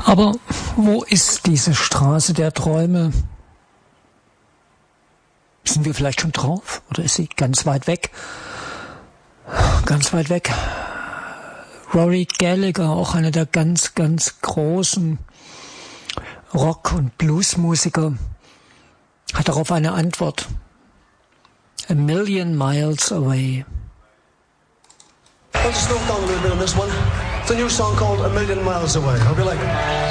Aber wo ist diese Straße der Träume? Sind wir vielleicht schon drauf? Oder ist sie ganz weit weg? Ganz weit weg. Rory Gallagher, auch einer der ganz, ganz großen Rock- und Bluesmusiker, hat darauf eine Antwort. A Million Miles Away. I'll just slow down a little bit on this one. It's a new song called A Million Miles Away. Hope you like it.